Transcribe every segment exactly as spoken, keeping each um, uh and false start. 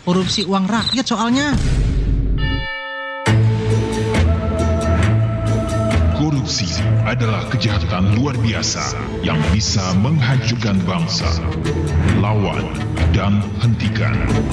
Korupsi uang rakyat soalnya. Korupsi adalah kejahatan luar biasa yang bisa menghancurkan bangsa. Lawan dan hentikan.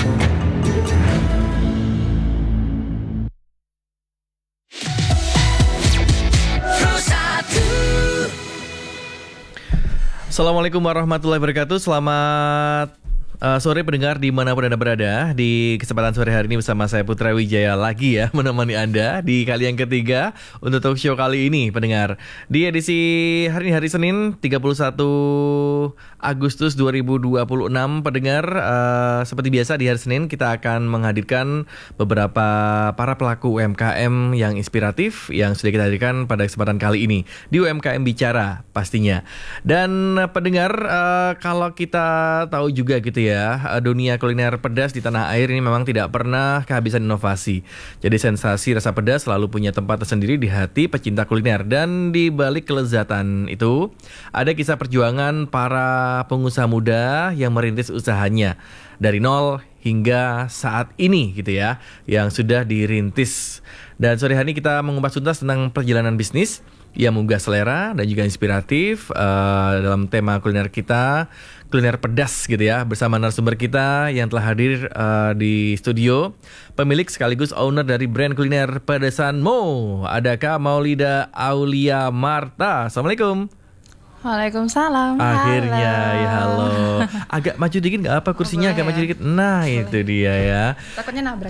Assalamualaikum warahmatullahi wabarakatuh. Selamat uh, sore pendengar dimanapun Anda berada. Di kesempatan sore hari ini bersama saya Putra Wijaya lagi ya, menemani Anda di kali yang ketiga untuk talk show kali ini pendengar. Di edisi hari ini hari Senin tiga puluh satu Agustus dua ribu dua puluh enam pendengar, uh, seperti biasa di hari Senin kita akan menghadirkan beberapa para pelaku U M K M yang inspiratif yang sudah kita hadirkan pada kesempatan kali ini di U M K M Bicara pastinya. Dan uh, pendengar, uh, kalau kita tahu juga gitu ya, uh, dunia kuliner pedas di tanah air ini memang tidak pernah kehabisan inovasi. Jadi sensasi rasa pedas selalu punya tempat tersendiri di hati pecinta kuliner. Dan di balik kelezatan itu ada kisah perjuangan para pengusaha muda yang merintis usahanya dari nol hingga saat ini gitu ya, yang sudah dirintis. Dan sore hari ini kita mengupas tuntas tentang perjalanan bisnis yang menggugah selera dan juga inspiratif uh, dalam tema kuliner kita, kuliner pedas gitu ya, bersama narasumber kita yang telah hadir uh, di studio, pemilik sekaligus owner dari brand kuliner Pedasan Mo. Adakah Maulida Aulia Marta? Assalamualaikum. Waalaikumsalam. Akhirnya halo. ya halo. Agak maju dikit nggak apa kursinya? Agak maju dikit. Nah boleh. Itu dia ya. Takutnya nabrak.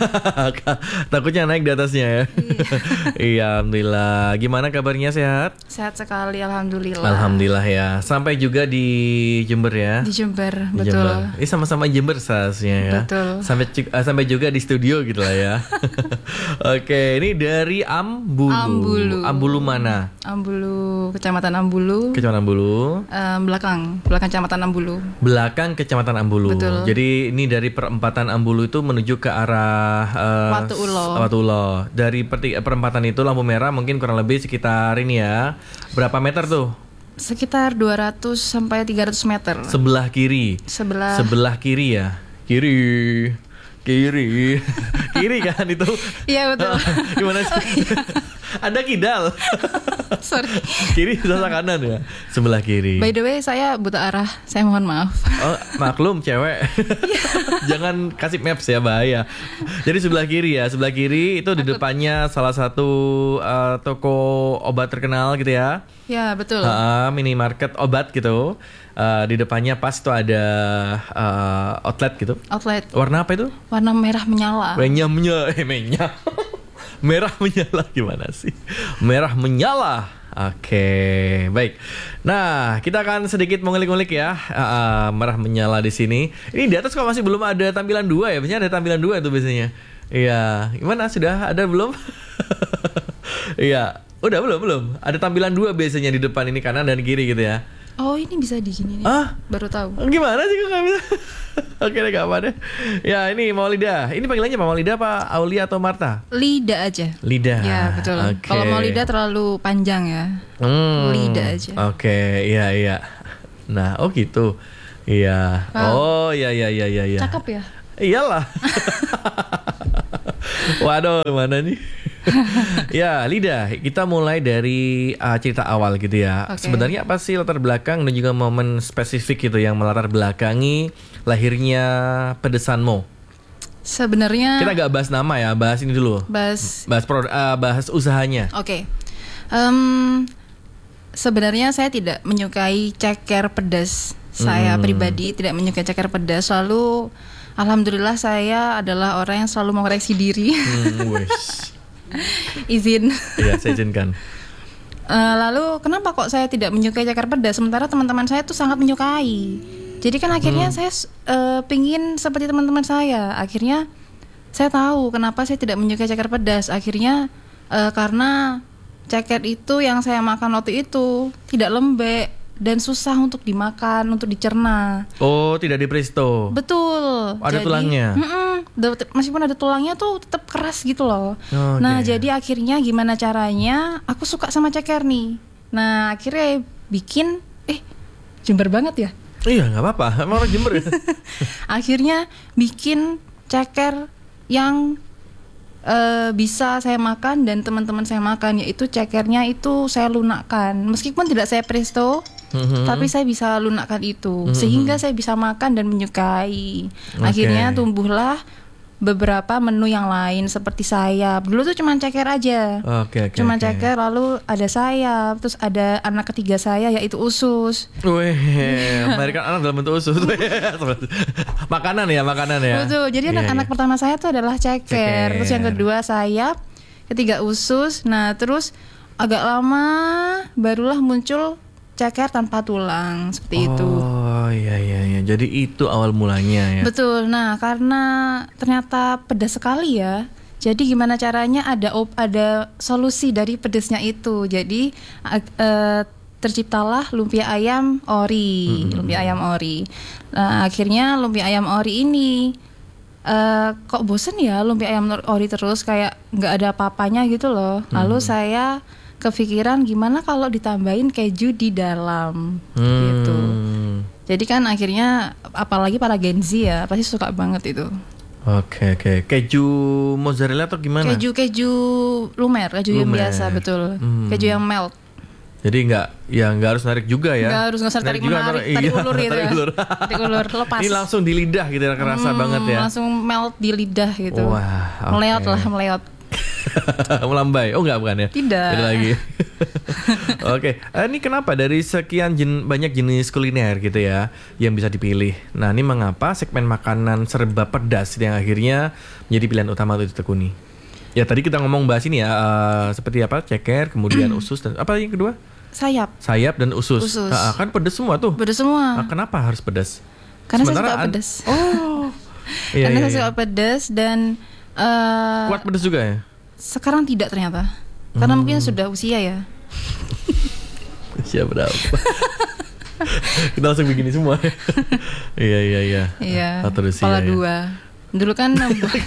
Takutnya naik di atasnya ya. Iya, alhamdulillah. Gimana kabarnya, sehat? Sehat sekali, alhamdulillah. Alhamdulillah ya. Sampai juga di Jember ya. Di Jember, di betul. Jember. Ini sama-sama Jember seharusnya ya. Betul. Sampai uh, sampai juga di studio gitu lah ya. Oke, ini dari Ambulu. Ambulu. Ambulu mana? Ambulu, Kecamatan Ambulu. Kecamatan Ambulu. Um, belakang, belakang Kecamatan Ambulu. Belakang Kecamatan Ambulu. Betul. Jadi ini dari perempatan Ambulu itu menuju ke arah uh, Watu Ulo. Watu Ulo. Dari perti- perempatan itu lampu merah mungkin kurang lebih sekitar ini ya. Berapa meter tuh? Sekitar dua ratus sampai tiga ratus meter. Sebelah kiri. Sebelah. Sebelah kiri ya. Kiri. Kiri. Kiri kan itu? Iya betul. Gimana sih? Oh, iya. Ada kidal. Sorry. Kiri sebelah kanan ya. Sebelah kiri. By the way, saya buta arah. Saya mohon maaf. Oh, maklum cewek. Jangan kasih maps ya, bahaya. Jadi sebelah kiri ya, sebelah kiri itu di depannya salah satu uh, toko obat terkenal gitu ya. Ya, betul. Uh, minimarket obat gitu. Uh, di depannya pas itu ada uh, outlet gitu. Outlet. Warna apa itu? Warna merah menyala. Merah menyala, eh merah. Merah menyala gimana sih? Merah menyala. Oke, baik. Nah, kita akan sedikit mengulik-ulik ya. Uh, uh, merah menyala di sini. Ini di atas kok masih belum ada tampilan dua ya? Biasanya ada tampilan dua itu biasanya. Iya, gimana? Sudah ada belum? Iya, udah belum belum. Ada tampilan dua biasanya di depan ini, kanan dan kiri gitu ya. Oh, ini bisa di gini nih. Ah, baru tahu. Gimana sih kok nggak bisa? Oke deh, gak apa deh. Ya ini Maulida. Ini panggilannya apa? Maulida apa Aulia atau Marta? Lida aja. Lida. Ya betul. Okay. Kalau Maulida terlalu panjang ya. Hmm. Lida aja. Oke, okay. Iya iya. Nah, oh gitu. Iya. Wow. Oh iya iya iya iya. iya. Cakep ya? Iyalah. Waduh, mana nih? Ya, Lida, kita mulai dari uh, cerita awal gitu ya. Okay. Sebenarnya apa sih latar belakang dan juga momen spesifik gitu yang melatar belakangi lahirnya Pedasan Mo? Sebenarnya kita gak bahas nama ya, bahas ini dulu. Bahas bahas produk, uh, bahas usahanya. Oke. Okay. Um, sebenarnya saya tidak menyukai ceker pedas. Saya hmm. pribadi tidak menyukai ceker pedas. Lalu alhamdulillah saya adalah orang yang selalu mengoreksi diri. Hmm, wes. Izin. Iya, saya izinkan. Uh, lalu kenapa kok saya tidak menyukai ceker pedas sementara teman-teman saya tuh sangat menyukai. Jadi kan akhirnya hmm. saya uh, pingin seperti teman-teman saya. Akhirnya saya tahu kenapa saya tidak menyukai ceker pedas. Akhirnya uh, karena ceker itu yang saya makan waktu itu tidak lembek dan susah untuk dimakan, untuk dicerna. Oh, tidak di presto. Betul. Ada jadi, tulangnya. Meskipun ada tulangnya tuh tetap keras gitu loh. Oh, nah, okay. Jadi akhirnya gimana caranya? Aku suka sama ceker nih. Nah, akhirnya bikin eh Jember banget ya. Iya, nggak apa-apa. Emang orang Jember ya. Akhirnya bikin ceker yang uh, bisa saya makan dan teman-teman saya makan, yaitu cekernya itu saya lunakkan. Meskipun tidak saya presto, mm-hmm. tapi saya bisa lunakkan itu, mm-hmm. sehingga saya bisa makan dan menyukai. Okay. Akhirnya tumbuhlah beberapa menu yang lain seperti sayap. Dulu tuh cuma ceker aja, okay, okay, cuma okay. ceker, lalu ada sayap, terus ada anak ketiga saya yaitu usus. Wih, melahirkan anak dalam bentuk usus. Makanan ya, makanan ya. Betul. Jadi yeah, anak-anak yeah. pertama saya tuh adalah ceker. ceker, terus yang kedua sayap, ketiga usus. Nah terus agak lama barulah muncul ceker tanpa tulang seperti oh, itu. Oh iya iya iya. Jadi itu awal mulanya ya. Betul. Nah, karena ternyata pedas sekali ya. Jadi gimana caranya ada op, ada solusi dari pedasnya itu. Jadi uh, terciptalah lumpia ayam ori, mm-hmm. lumpia ayam ori. Nah, akhirnya lumpia ayam ori ini uh, kok bosen ya lumpia ayam ori terus, kayak nggak ada apa-apanya gitu loh. Lalu mm-hmm. saya kepikiran gimana kalau ditambahin keju di dalam, hmm. gitu. Jadi kan akhirnya apalagi para Gen Z ya pasti suka banget itu. Oke oke. Keju mozzarella atau gimana? Keju keju lumer, keju lumer. Yang biasa, betul. Hmm. Keju yang melt. Jadi nggak, ya nggak harus narik juga ya? Nggak harus, nggak usah tarik menarik, tarik, tarik ulur gitu ya. Tarik ulur, lepas. Ini langsung di lidah gitu ya, kerasa hmm, banget ya. Langsung melt di lidah gitu. Wah, okay. Meleot lah, meleot. Melambai. Oh enggak, bukan ya? Tidak. Beda lagi. Oke, okay. Ini kenapa dari sekian jen, banyak jenis kuliner gitu ya yang bisa dipilih. Nah, ini mengapa segmen makanan serba pedas yang akhirnya menjadi pilihan utama untuk ditekuni? Ya tadi kita ngomong bahas ini ya, uh, seperti apa? Ceker, kemudian usus, dan apa yang kedua? Sayap. Sayap dan usus. Usus. Nah, kan pedas semua tuh. Pedas semua. Nah, kenapa harus pedas? Karena Sementara saya suka an- pedas. Oh. Iya, Karena iya, saya suka iya. pedas dan uh, kuat pedas juga ya? Sekarang tidak ternyata. Karena hmm. mungkin sudah usia ya. Usia berapa? Kita langsung begini semua. Iya iya iya. Iya. Terus kepala ya, dua. Dulu kan membuat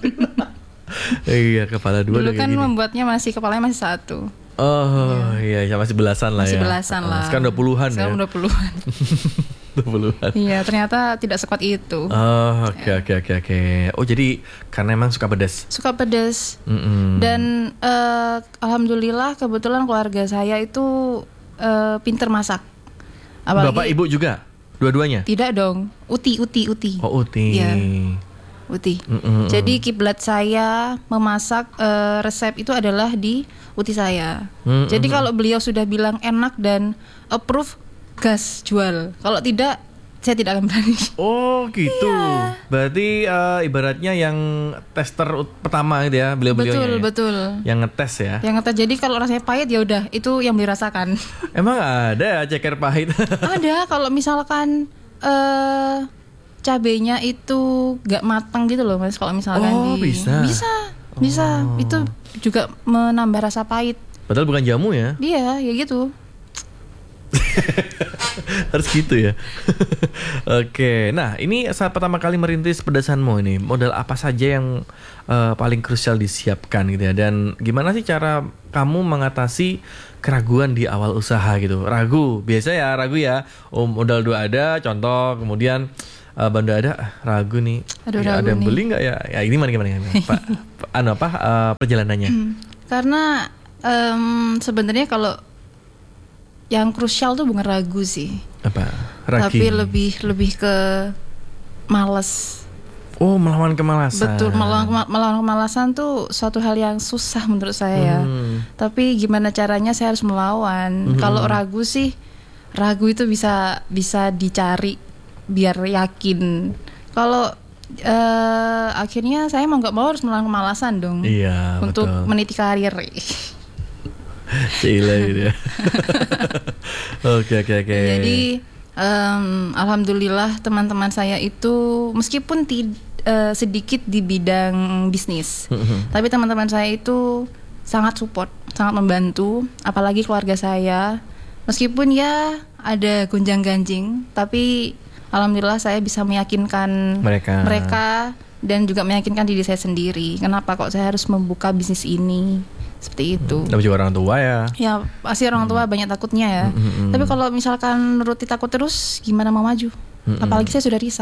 iya, kepala dua. Dulu kan gini. membuatnya masih kepalanya masih satu. Oh iya, ya masih belasan lah masih ya. Masih belasan lah. Sekarang dua puluhan ya. Sekarang dua puluhan. dua puluhan. Iya, ternyata tidak sekuat itu. Oh, oke oke oke oke. Oh, jadi karena emang suka pedas. Suka pedas. Mm-mm. Dan uh, alhamdulillah kebetulan keluarga saya itu uh, pinter masak. Apalagi, Bapak ibu juga? Dua-duanya? Tidak dong. Uti uti uti. Oh, uti. Iya. Uti. Mm-mm. Jadi kiblat saya memasak uh, resep itu adalah di uti saya. Mm-mm. Jadi kalau beliau sudah bilang enak dan approve, gas jual. Kalau tidak, saya tidak akan berani. Oh gitu. Iya. Berarti uh, ibaratnya yang tester ut- pertama gitu ya, beliau-beliaunya. Betul ya? betul. Yang ngetes ya. Yang ngetes. Jadi kalau rasanya pahit ya udah itu yang dirasakan. Emang ada ceker pahit? Ada. Kalau misalkan uh, cabenya itu gak matang gitu loh mas. Kalau misalkan oh, di bisa. Bisa. Bisa. Oh. Itu juga menambah rasa pahit. Padahal bukan jamu ya. Iya, ya gitu. Harus gitu ya. Oke, nah ini saat pertama kali merintis pedasanmu ini, modal apa saja yang uh, paling krusial disiapkan gitu ya? Dan gimana sih cara kamu mengatasi keraguan di awal usaha gitu? Ragu, biasa ya ragu ya. Oh, modal dua ada, contoh, kemudian uh, banda ada, ah, ragu nih. Aduh, ya, ragu ada yang nih. beli nggak ya? Ya ini mana gimana gimana? Pak, anu apa uh, perjalanannya? Karena um, sebenarnya kalau yang krusial tuh bukan ragu sih. Apa? Ragi. Tapi lebih lebih ke malas. Oh, melawan kemalasan. Betul, melawan, melawan kemalasan tuh suatu hal yang susah menurut saya ya. Hmm. Tapi gimana caranya saya harus melawan. Hmm. Kalau ragu sih, ragu itu bisa bisa dicari biar yakin. Kalau uh, akhirnya saya mau nggak mau harus melawan kemalasan dong. Iya, untuk betul. meniti karir. Cila gitu ya. Oke oke oke. Jadi um, alhamdulillah teman-teman saya itu meskipun tid, uh, sedikit di bidang bisnis, Mm-hmm. tapi teman-teman saya itu sangat support, sangat membantu. Apalagi keluarga saya, meskipun ya ada gonjang-ganjing, tapi alhamdulillah saya bisa meyakinkan Mereka. mereka dan juga meyakinkan diri saya sendiri. Kenapa kok saya harus membuka bisnis ini? Seperti itu. Tapi juga orang tua ya. Ya pasti orang tua hmm. banyak takutnya ya. Hmm, hmm, hmm. Tapi kalau misalkan nuruti takut terus, gimana mau maju? Hmm, Apalagi saya sudah resign.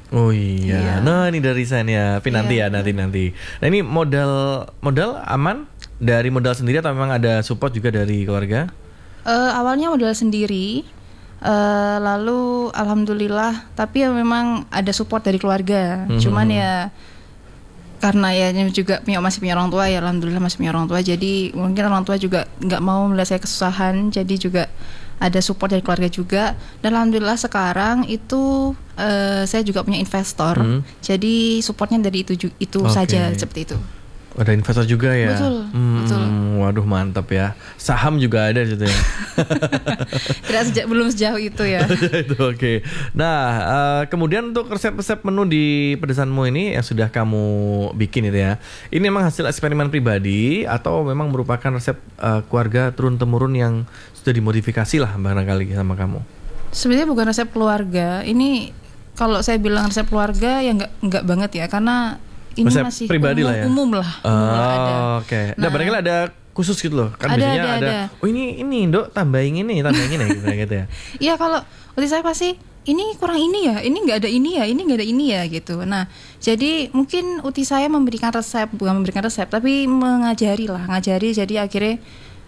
Oh iya. Iya. Nah, ini dari Sen ya. Tapi nanti Iya. ya, nanti nanti. Nah, ini modal modal aman dari modal sendiri atau memang ada support juga dari keluarga? Eh, awalnya modal sendiri, eh, lalu alhamdulillah, tapi ya memang ada support dari keluarga. Mhm. Cuman ya karena ya juga punya masih punya orang tua, ya alhamdulillah masih punya orang tua. Jadi mungkin orang tua juga nggak mau melihat saya kesusahan, jadi juga ada support dari keluarga juga. Dan alhamdulillah sekarang itu eh, saya juga punya investor, Hmm. jadi supportnya dari itu ju- itu Oke. saja seperti itu. Ada investor juga ya. Betul, Hmm, betul. Waduh mantap ya. Saham juga ada di situ ya. Tidak sejak belum sejauh itu ya. Itu oke. Nah, eh, kemudian untuk resep-resep menu di pedesanmu ini yang sudah kamu bikin itu ya. Ini memang hasil eksperimen pribadi atau memang merupakan resep eh, keluarga turun temurun yang sudah dimodifikasi lah barangkali sama kamu? Sebenarnya bukan resep keluarga. Ini kalau saya bilang resep keluarga ya nggak nggak banget ya, karena ini Resep masih pribadi umum, lah ya. umum lah. Umum lah ada. Oh, oke. Nah, Nah. barangkali ada khusus gitu loh. Kan Ada, biasanya ada, ada, ada. oh ini ini Dok tambahin ini, tambahin ini gitu, gitu ya. Iya, kalau uti saya pasti ini kurang ini ya, ini nggak ada ini ya, ini nggak ada ini ya gitu. Nah, jadi mungkin uti saya memberikan resep, bukan memberikan resep, tapi mengajari lah, ngajari. Jadi akhirnya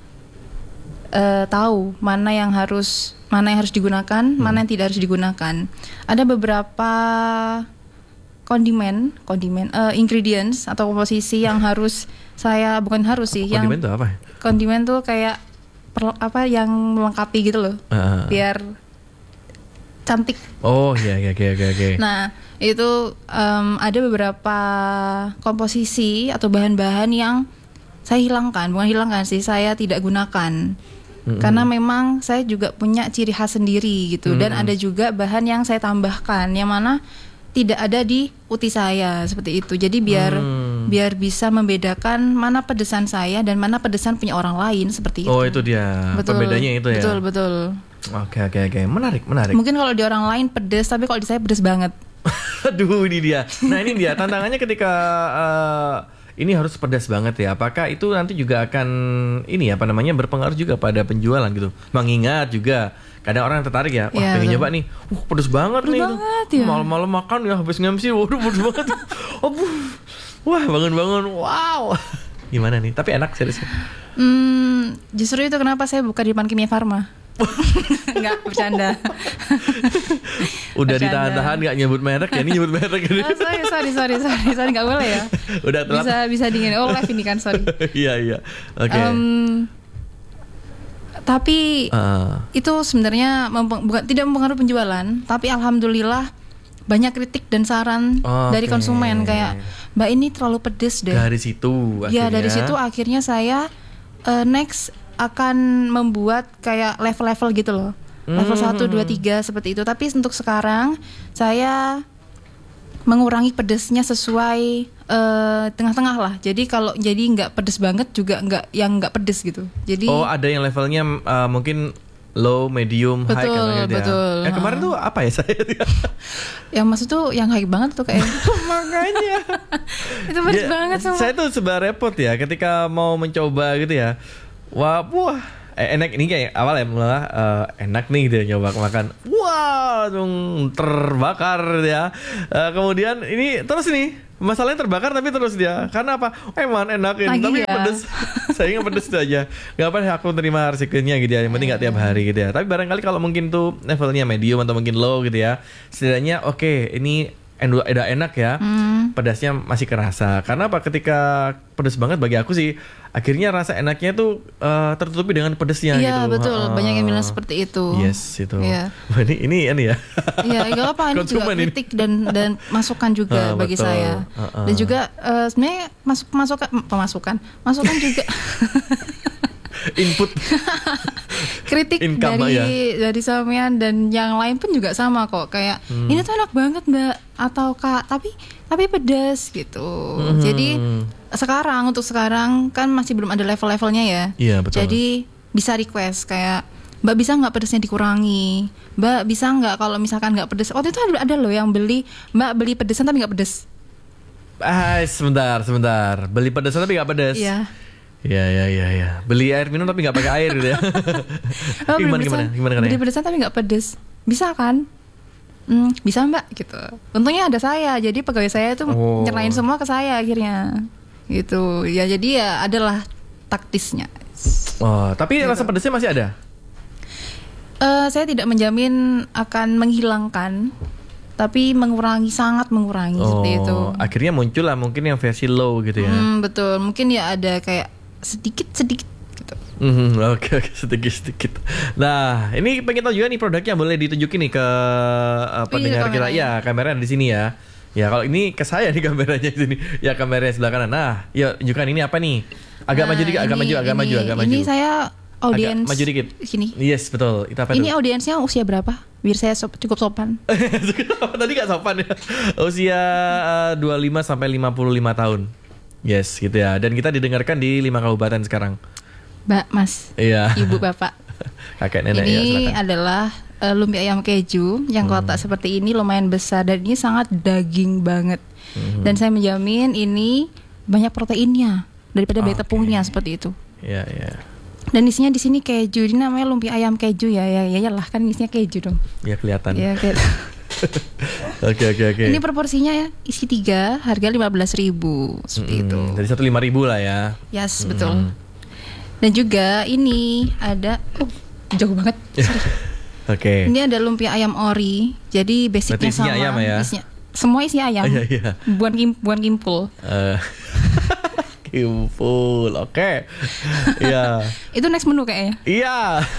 eh, tahu mana yang harus mana yang harus digunakan, mana yang tidak harus digunakan. Ada beberapa kondimen, kondimen, eh, ingredients atau komposisi yang harus saya bukan harus sih, yang Kondimen itu apa? kondimen tuh kayak per- apa yang melengkapi gitu loh, Ah. biar cantik. Oh iya iya oke oke oke. Nah, itu em, ada beberapa komposisi atau bahan-bahan yang saya hilangkan, bukan hilangkan sih, saya tidak gunakan. Karena memang saya juga punya ciri khas sendiri gitu, dan ada juga bahan yang saya tambahkan yang mana tidak ada di uti saya seperti itu. Jadi biar Hmm. biar bisa membedakan mana pedesan saya dan mana pedesan punya orang lain seperti itu. Oh itu dia pembedanya itu ya. Betul, betul. Oke oke oke menarik menarik. Mungkin kalau di orang lain pedes, tapi kalau di saya pedes banget. Aduh ini dia. Nah ini dia tantangannya ketika eh, ini harus pedas banget ya. Apakah itu nanti juga akan ini apa namanya berpengaruh juga pada penjualan gitu. Mengingat juga kadang orang tertarik ya. Wah Iya, pengen betul. nyoba nih. Wah pedas banget Pedes nih. banget itu. ya. Malam-malam makan ya habis nge-M C. Waduh pedas banget. Oh, buh. Wah bangun-bangun. Wow. Gimana nih? Tapi enak serius. Hmm, justru itu kenapa saya buka di depan Kimia Farma. Enggak, bercanda. Udah Bercanda. ditahan-tahan gak nyebut merek ya. Ini nyebut merek ini. Oh, sorry, sorry, sorry, sorry, sorry, nggak boleh ya. Udah telat. Bisa, bisa dingin. Oh, live ini kan, sorry. Iya iya. Oke. Em, tapi Ah. itu sebenarnya mempeng- bukan tidak mempengaruhi penjualan, tapi alhamdulillah banyak kritik dan saran Oke. dari konsumen kayak, Mbak ini terlalu pedes deh. Dari situ Ya akhirnya. dari situ akhirnya saya eh, next akan membuat kayak level-level gitu loh, level Hmm. satu, dua, tiga seperti itu. Tapi untuk sekarang saya mengurangi pedesnya sesuai eh, tengah-tengah lah. Jadi kalau jadi nggak pedes banget juga nggak yang nggak pedes gitu. Jadi Oh ada yang levelnya uh, mungkin low, medium, high Betul, kan gitu ya. betul. Eh kemarin Ha. tuh apa ya saya? yang maksud tuh yang high banget tuh kayak Makanya. itu pedes Ya, banget semua. saya tuh sebenarnya repot ya ketika mau mencoba gitu ya. Wah, wah. Eh, enak ini kayak awal ya malah eh, enak nih gitu ya nyoba makan. Wah, langsung terbakar gitu ya. Eh, kemudian ini terus nih masalahnya terbakar tapi terus dia karena apa? Oh, emang enakin Lagi tapi ya. pedes. Saya ingat pedes itu aja. Gak apa aku terima resikonya gitu ya. Yang penting gak tiap hari gitu ya. Tapi barangkali kalau mungkin tuh levelnya medium atau mungkin low gitu ya. Setidaknya oke ini endo- udah enak ya. Hmm. Pedasnya masih kerasa. Karena apa? Ketika pedas banget bagi aku sih akhirnya rasa enaknya tuh eh, tertutupi dengan pedasnya gitu. Iya betul, Ha-ha. banyak yang bilang seperti itu. Yes itu. Iya. Wah, ini ini ini ya. Iya, nggak apa ini juga Konsumen ini. kritik dan dan masukan juga Ah, bagi betul. saya. Ah, ah. Dan juga eh, sebenarnya masuk masukan pemasukan, masukan juga Input. kritik Income, dari ya. dari Samian dan yang lain pun juga sama kok. Kayak Hmm. ini tuh enak banget Mbak atau Kak, tapi tapi pedas gitu. Hmm. Jadi sekarang untuk sekarang kan masih belum ada level-levelnya ya. Iya, betul. Jadi bisa request kayak Mbak bisa nggak pedesnya dikurangi? Mbak bisa nggak kalau misalkan nggak pedes? Waktu itu ada, ada loh yang beli Mbak beli pedesan tapi nggak pedes. Ah, sebentar, sebentar. Beli pedas tapi gak pedas. Iya. Iya, iya, iya, iya. Beli air minum tapi gak pakai air gitu ya. Oh, beli gimana, pedesan- gimana, gimana, Beli gimana? pedesan tapi nggak pedes. Bisa kan? Hmm, bisa mbak gitu. Untungnya ada saya, jadi pegawai saya itu Oh. nyerahin semua ke saya akhirnya gitu ya. Jadi ya adalah taktisnya. Oh, tapi Gitu. rasa pedasnya masih ada. Eh, saya tidak menjamin akan menghilangkan, tapi mengurangi, sangat mengurangi seperti itu. Oh, akhirnya muncul lah mungkin yang versi low gitu ya. Hmm, betul, mungkin ya ada kayak sedikit sedikit gitu. Mhm, oke oke sedikit sedikit. Nah, ini pengen tahu juga nih produknya, boleh ditunjukin nih ke uh, pendengar kita. kameranya. Ya, kamera di sini ya. Ya, kalau ini ke saya nih kameranya di sini. Ya, kameranya sebelah kanan. Nah, yuk tunjukkan ini apa nih? Agak Nah, maju dikit, agak ini- maju, agak ini- maju, agak maju. Ini saya audiens. Agak maju dikit. Sini. Yes, betul. Itu apa Ini tuh? audiensnya usia berapa? Biar saya sop- cukup sopan. Tadi gak sopan ya. Usia uh, dua puluh lima sampai lima puluh lima tahun. Yes, gitu ya. Dan kita didengarkan di lima kabupaten sekarang. Mbak, Mas, Iya. Ibu, Bapak. Kakek nenek ya, Ini silakan. adalah eh, lumpia ayam keju yang kotak seperti ini, lumayan besar dan ini sangat daging banget. Dan saya menjamin ini banyak proteinnya daripada bayi Oke. tepungnya seperti itu. Iya, iya. Dan isinya di sini keju. Ini namanya lumpia ayam keju ya. Ya ya lah kan isinya keju dong. Ya kelihatan. Ya kayak Oke, oke, oke. Ini proporsinya ya isi tiga, harga lima belas ribu seperti itu. Hmm, dari satu lima ribu lah ya. Yes, betul. Dan juga ini ada oh, jauh banget. Sorry. Oke. Ini ada lumpia ayam ori. Jadi basicnya Berarti isinya sama. ayam ya? Isinya, semua isi ayam. Iya, iya. Buan kim, buan kimpul. Eh, Kimpul, oke. Iya. Itu next menu kayaknya. Iya.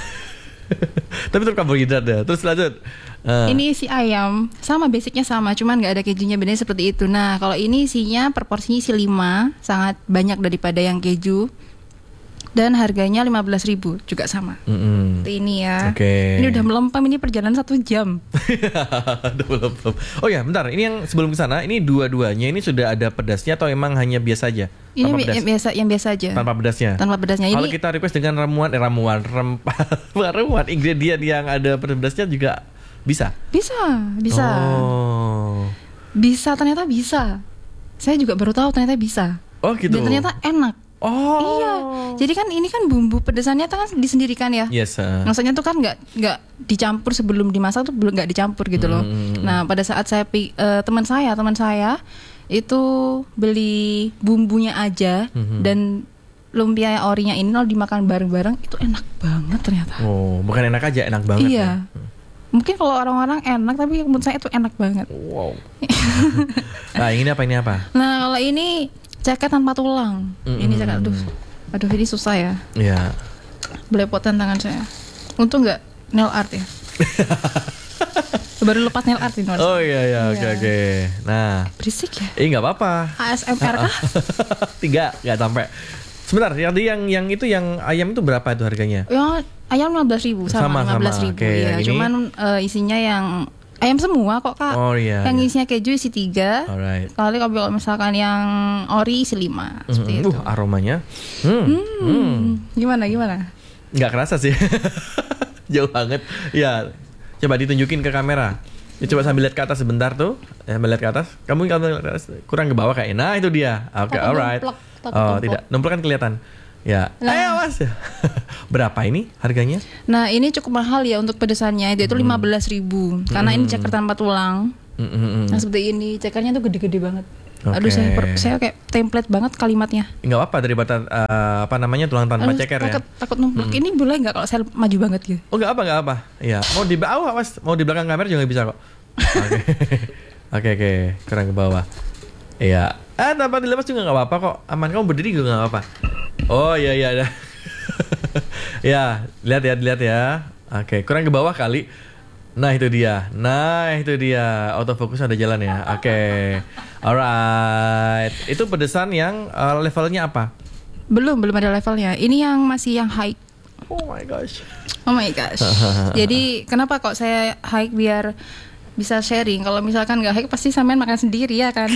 Tapi tetap karbohidrat ya. Terus lanjut. Eh, Ini isi ayam, sama basicnya sama, cuman nggak ada kejunya, bedanya seperti itu. Nah, kalau ini isinya proporsinya isi lima, sangat banyak daripada yang keju. Dan harganya lima belas ribu, juga sama. mm-mm. Seperti ini ya. Oke. Ini udah melempem, ini perjalanan satu jam. Aduh, belum, belum. Oh ya, bentar. Ini yang sebelum ke sana, ini dua-duanya ini sudah ada pedasnya atau emang hanya biasa aja? Ini Tanpa bi- pedas? yang biasa, yang biasa aja. Tanpa pedasnya. Tanpa pedasnya. Kalau Ini kita request dengan ramuan, eh, ramuan, rempah, ramuan, ingredient yang ada pedasnya juga bisa. bisa, bisa. Oh. Bisa, ternyata bisa. Saya juga baru tahu ternyata bisa. Oh gitu. Dan ternyata enak. Oh. Iya. Jadi kan ini kan bumbu pedesannya tuh kan disendirikan ya. Yes. uh. Maksudnya tuh kan nggak nggak dicampur sebelum dimasak tuh belum nggak dicampur gitu loh. Hmm. Nah pada saat saya pi- eh, teman saya teman saya itu beli bumbunya aja Hmm. dan lumpia orinya ini kalau dimakan bareng-bareng itu enak banget ternyata. Oh, bukan enak aja, enak banget. Iya. Ya? Mungkin kalau orang-orang enak tapi menurut saya itu enak banget. Wow. Nah, ini apa ini apa? Nah kalau ini ceker tanpa tulang. Mm-mm. Ini ceker aduh. Aduh ini susah ya. Iya. Belepotan tangan saya. Untung nggak nail art ya. Baru lepas nail art ini. Oh iya iya oke Iya. oke. Nah, Berisik ya. eh nggak apa-apa. A S M R kah? Tiga nggak sampai. Sebentar, yang yang yang itu yang ayam itu berapa itu harganya? Yang ayam lima belas ribu Sama, sama, lima belas ribu sama. Oke, ya. yang ini? Cuman eh, isinya yang ayam semua kok kak. Oh iya. Yang iya. isinya keju isi tiga. Alright. Kali kalau misalkan yang ori isi lima. Seperti Mm, itu. Uh, aromanya. Hmm. hmm. Hmm, Gimana gimana? Nggak kerasa sih. Jauh banget. Ya, coba ditunjukin ke kamera. Ya, coba sambil lihat ke atas sebentar tuh. Ya, sambil lihat ke atas. Kamu kamu lihat ke atas kurang ke bawah kayaknya. Nah, itu dia. Oke, Takut alright. numplek, takut Oh, numplek. tidak. Numpel kan kelihatan. Ya. Nah. Eh, awas. Berapa ini harganya? Nah ini cukup mahal ya untuk pedesannya. Itu lima belas ribu. Karena ini ceker tanpa tulang. Mm, mm, mm. Nah seperti ini, cekernya tuh gede-gede banget. Oke. Aduh saya per- saya kayak template banget kalimatnya. Nggak apa daripada eh, apa namanya tulang tanpa Aduh, ceker ya. takut, takut numplek. Ini boleh nggak kalau saya maju banget gitu? Oh nggak apa nggak apa. Iya. Mau di bawah awas. Mau di belakang kamera juga bisa kok. Oke. Oke oke. Kurang ke bawah. Iya. Ah tanpa dilepas juga nggak apa-apa kok. Aman, kamu berdiri juga nggak apa-apa. Oh iya iya ada. Ya lihat ya lihat ya. Oke kurang ke bawah kali. Nah itu dia. Nah itu dia. Autofocus ada jalan ya. Oke. Alright. Itu pedesan yang eh, levelnya apa? Belum belum ada levelnya. Ini yang masih yang high. Oh my gosh. Oh my gosh. Jadi kenapa kok saya high biar bisa sharing. Kalau misalkan nggak high pasti sampean makan sendiri ya kan.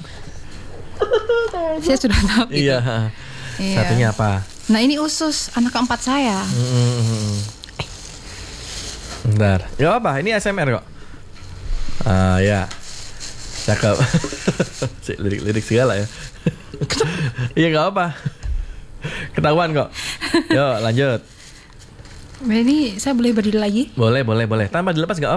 Saya sudah tahu gitu. Iya. Iya. Satunya apa? Nah ini usus anak keempat saya. Mm-mm. Bentar. Gak apa, ini A S M R kok. Ah ya. Cakep. Si, lirik-lirik segala ya. Iya gak apa. Ketahuan kok. Yuk lanjut. Nah, ini saya boleh berdiri lagi? Boleh boleh boleh. Tanpa dilepas gak apa.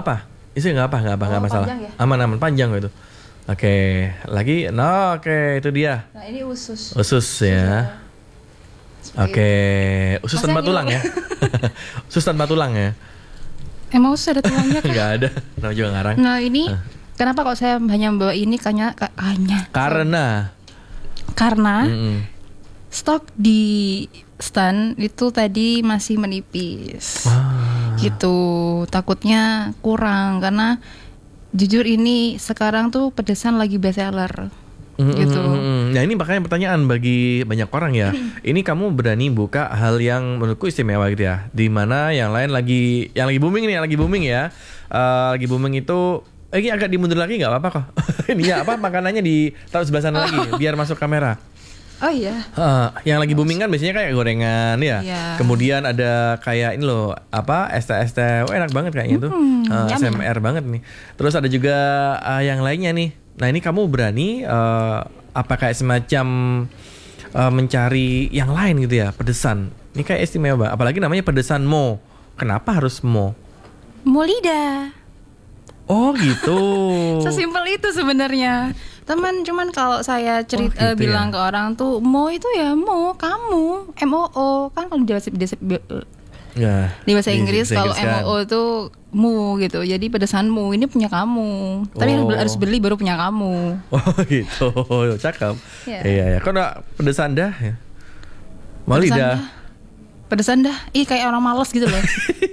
Isi nggak apa, nggak apa, nggak Oh, masalah. panjang ya? Aman-aman panjang gitu. Oke, lagi. Nah, oke itu dia. Nah ini usus. Usus ya. Oke, usus Masnya tanpa ini tulang loh. ya. Usus tanpa tulang ya. Emang usus ada tulangnya kan? Nggak ada. Nama juga ngarang. Nah ini kenapa kok saya hanya membawa ini kanya ka- hanya Karena. karena Mm-mm. stok di stand itu tadi masih menipis. Ah. Gitu. Takutnya kurang karena jujur ini sekarang tuh pedesan lagi best seller. Mm, Gitu. mm, mm. Nah ini makanya pertanyaan bagi banyak orang ya. Ini kamu berani buka hal yang menurutku istimewa gitu ya. Dimana yang lain lagi, yang lagi booming nih, yang lagi booming ya. Eh, lagi booming itu, eh, ini agak dimundur lagi nggak apa-apa kok. Ini ya apa makanannya ditaruh sebelah sana lagi, biar masuk kamera. Oh iya. Eh, yang lagi booming kan biasanya kayak gorengan ya. Iya. Kemudian ada kayak ini loh, apa S T S T, oh, enak banget kayaknya tuh. Hmm, Eh, yummy. S M R banget nih. Terus ada juga eh, yang lainnya nih. Nah ini kamu berani eh, apa kayak semacam eh, mencari yang lain gitu ya, pedesan. Ini kayak istimewa, apalagi namanya pedesan mo. Kenapa harus mo? Molida. Oh gitu. Sesimpel itu sebenarnya. Teman cuman kalau saya cerita Oh, gitu bilang ya. ke orang tuh mo itu ya mo kamu M O O kan kalau di bahasa, di, Ya, di bahasa Inggris bahasa kalau Inggris kan. M O O itu mu gitu. Jadi pedesanmu ini punya kamu. Tapi Oh. harus beli baru punya kamu. Oh gitu, cakep. Iya. Iya ya. Kok enggak pedesan dah ya? Mau Pedesan lidah. dah. Pedesan dah. Ih kayak orang males gitu loh.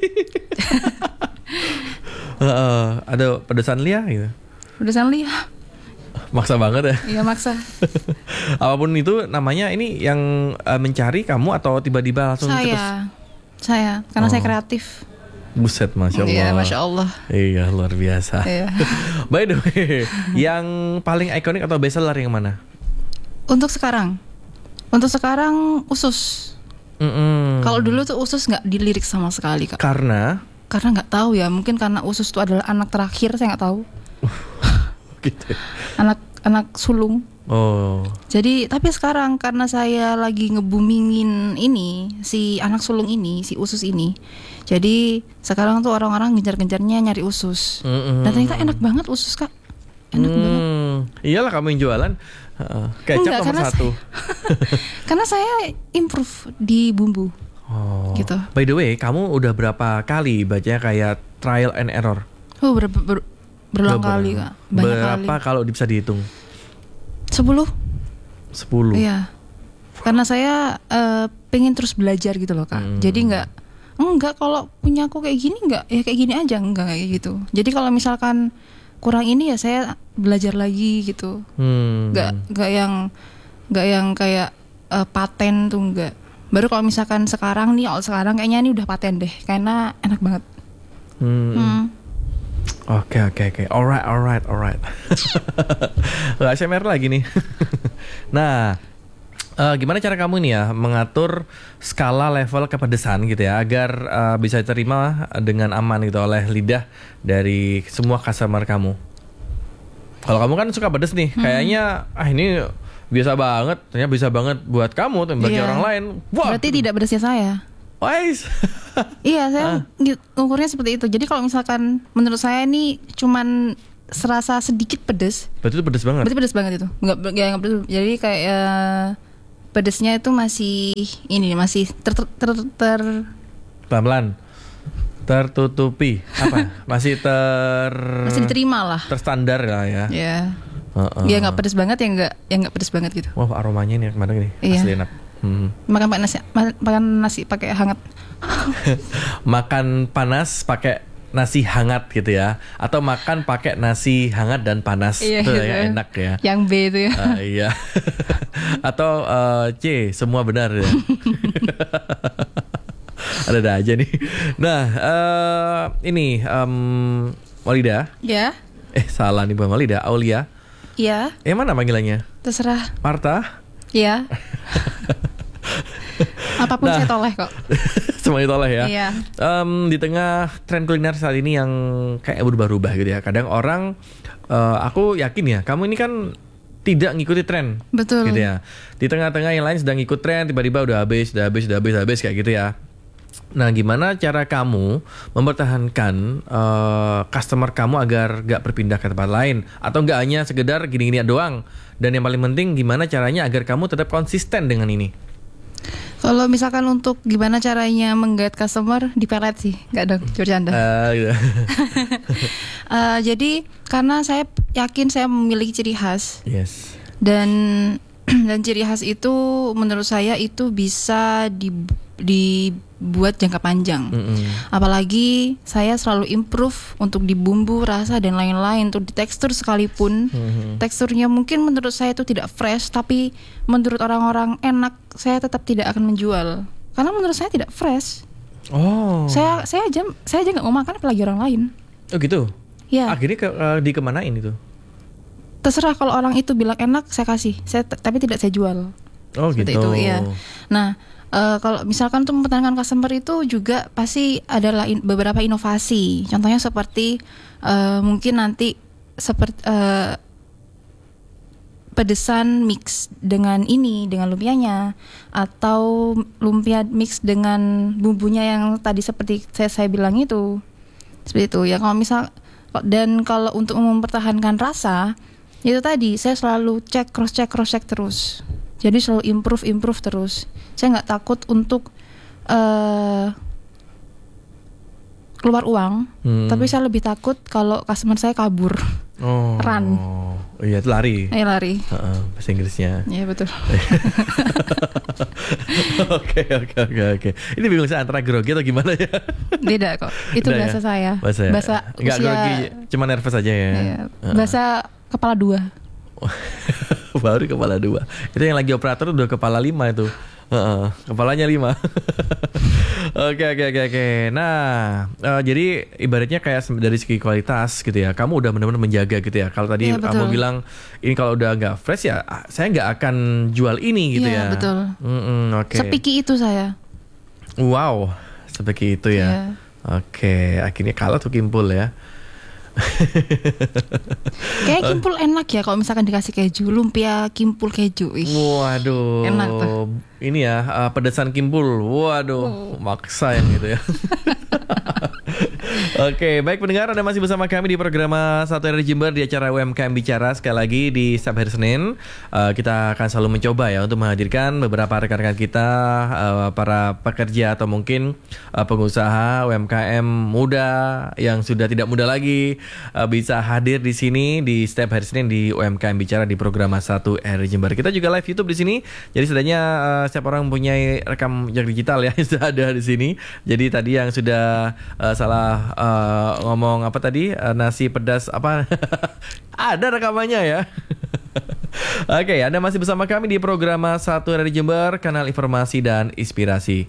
Heeh, ada pedesan lia gitu. Pedesan lihat. Maksa banget ya. Iya maksa. Apapun itu namanya ini yang eh, mencari kamu atau tiba-tiba langsung cepet. Saya. Saya karena Oh. saya kreatif. Buset, masya Allah. Iya, masya Allah. Iya, luar biasa. Iya. By the way, yang paling ikonik atau bestseller yang mana? Untuk sekarang. Untuk sekarang usus. Mm-mm. Kalau dulu tuh usus nggak dilirik sama sekali kak. Karena Karena nggak tahu ya. Mungkin karena usus itu adalah anak terakhir saya nggak tahu. gitu. Anak anak sulung. Oh. Jadi tapi sekarang karena saya lagi ngebumingin ini si anak sulung ini si usus ini. Jadi sekarang tuh orang-orang gencar-gencarnya nyari usus. Mm-mm. Dan ternyata enak banget usus kak. Enak Hmm, banget. Iyalah kamu yang jualan. Heeh. Kecap Enggak, nomor karena satu. Karena saya improve di bumbu. Oh. Gitu. By the way, kamu udah berapa kali bacanya kayak trial and error? Oh ber, ber, berulang Ber- kali kak. Banyak Berapa kali. kalau bisa dihitung? Sepuluh. Sepuluh. Iya. Karena saya eh, pengen terus belajar gitu loh kak. Hmm. Jadi nggak enggak kalau punya aku kayak gini nggak ya kayak gini aja enggak kayak gitu. Jadi kalau misalkan kurang ini ya saya belajar lagi gitu. Hmm. Nggak nggak yang nggak yang kayak eh, paten tuh enggak. Baru kalau misalkan sekarang nih, kalau sekarang kayaknya ini udah paten deh, karena enak banget. Hmm. Hmm. Oke oke oke. Alright alright alright. Gak S M R lagi nih. Nah, eh, gimana cara kamu nih ya mengatur skala level kepedesan gitu ya agar eh, bisa diterima dengan aman gitu oleh lidah dari semua customer kamu. Kalau kamu kan suka pedes nih, kayaknya ah ini biasa banget, ternyata bisa banget buat kamu, tapi bagi Iya. orang lain, wah. Berarti tidak pedasnya saya. Wais. Iya, saya gitu, ukurnya seperti itu. Jadi kalau misalkan menurut saya ini cuman serasa sedikit pedes, Berarti itu pedes banget. berarti pedes banget itu. Enggak ya, enggak pedes. Jadi kayak eh, pedesnya itu masih ini masih ter ter, ter, ter- Pelan-pelan. Tertutupi. Apa? Masih ter masih diterima lah. terstandar lah ya. Ya. Heeh. Ya nggak pedes banget ya nggak ya nggak pedes banget gitu. Wah, aromanya nih kemana nih? Iya. Asli enak. Hmm. Makan pakai nasi ma- makan nasi pakai hangat. Makan panas pakai nasi hangat gitu ya, atau makan pakai nasi hangat dan panas. Iya, Itu gitu. ya enak ya. Yang B itu ya. Ah, iya. Atau eh, C, semua benar ya. Ada-ada aja nih. Nah, eh, ini em, Walida. Ya. Eh, salah nih bukan Walida, Aulia. Iya, Eh, mana panggilannya? terserah. Marta? Iya. Apapun Nah. saya toleh kok. Semuanya toleh ya. Iya. Em, di tengah tren kuliner saat ini yang kayak berubah-ubah gitu ya. Kadang orang, eh, aku yakin ya, kamu ini kan tidak ngikuti tren. Betul. Gitu ya. Di tengah-tengah yang lain sedang ikut tren, tiba-tiba udah habis, udah habis, udah habis, habis kayak gitu ya. Nah, gimana cara kamu mempertahankan uh, customer kamu agar gak berpindah ke tempat lain? Atau gak hanya sekedar gini-gini doang? Dan yang paling penting, gimana caranya agar kamu tetap konsisten dengan ini? Kalau misalkan untuk gimana caranya menggait customer, dipelet sih, nggak dong, bercanda. Uh, gitu. uh, jadi karena saya yakin saya memiliki ciri khas. Yes. Dan dan ciri khas itu menurut saya itu bisa di, dibuat jangka panjang. Mm-mm. Apalagi saya selalu improve untuk di bumbu, rasa dan lain-lain. Untuk di tekstur sekalipun, Mm-hmm. teksturnya mungkin menurut saya itu tidak fresh, tapi menurut orang-orang enak, saya tetap tidak akan menjual. Karena menurut saya tidak fresh. Oh. Saya saya aja saya aja nggak mau makan apalagi orang lain. Oh gitu. Ya. Akhirnya ke, uh, dikemanain itu? Terserah, kalau orang itu bilang enak saya kasih, saya t- tapi tidak saya jual. Oh Seperti gitu. itu, iya. Nah, uh, kalau misalkan untuk mempertahankan customer itu juga pasti adalah in- beberapa inovasi. Contohnya seperti uh, mungkin nanti seperti uh, pedesan mix dengan ini, dengan lumpianya, atau lumpia mix dengan bumbunya yang tadi seperti saya, saya bilang itu. Seperti itu ya. Kalau misal dan kalau untuk mempertahankan rasa, itu tadi saya selalu cek, cross check, cross check terus. Jadi selalu improve, improve terus. Saya nggak takut untuk uh, keluar uang, Hmm. tapi saya lebih takut kalau customer saya kabur, Oh. run, Oh iya, itu lari. eh lari. Uh-uh, bahasa Inggrisnya. Iya betul. Oke oke oke oke. Ini bingung saya antara grogi atau gimana ya? Tidak kok. Itu Udah ya? bahasa saya. Bahasa, ya? Bahasa Nggak usia. grogi, cuma nervous aja ya. Iya. Uh-uh. Bahasa kepala dua. Baru kepala dua. Itu yang lagi operator udah kepala lima itu. Uh-uh, kepalanya lima. Oke oke oke oke. Nah, uh, jadi ibaratnya kayak sem- dari segi kualitas gitu ya. Kamu udah benar-benar menjaga gitu ya. Kalau tadi Iya, kamu betul. bilang ini kalau udah nggak fresh ya, ah, saya nggak akan jual ini gitu Iya, ya. betul. Mm-mm, oke. Sepiki itu saya. Wow, seperti itu ya. Iya. Oke, akhirnya kalah tuh Kimpul ya. Kayak kimpul enak ya kalau misalkan dikasih keju, lumpia kimpul keju. Ih. Waduh, Enak tuh. ini ya uh, pedesan Kimpul. Waduh, maksa yang gitu ya. Oke, baik pendengar, Anda masih bersama kami di program Satu R Jember di acara U M K M Bicara. Sekali lagi di setiap hari Senin uh, kita akan selalu mencoba ya untuk menghadirkan beberapa rekan-rekan kita, uh, para pekerja atau mungkin uh, pengusaha U M K M muda yang sudah tidak muda lagi, uh, bisa hadir di sini di setiap hari Senin di U M K M Bicara di program Satu R Jember. Kita juga live YouTube di sini. Jadi setidaknya uh, setiap orang mempunyai rekam jejak digital ya sudah ada di sini. Jadi tadi yang sudah uh, salah uh, ngomong apa tadi uh, nasi pedas apa ada rekamannya ya. Oke, Anda masih bersama kami di program Satu R Jember, kanal informasi dan inspirasi.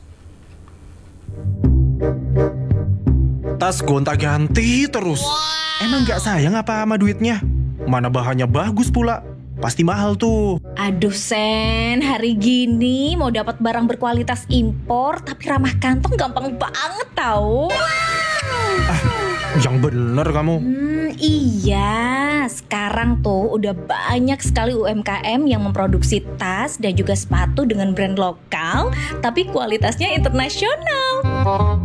Tas gonta-ganti terus. Emang gak sayang apa sama duitnya? Mana bahannya bagus pula. Pasti mahal tuh. Aduh Sen, hari gini mau dapat barang berkualitas impor tapi ramah kantong gampang banget tau. Yang bener kamu. Hmm, iya, sekarang tuh udah banyak sekali U M K M yang memproduksi tas dan juga sepatu dengan brand lokal tapi kualitasnya internasional.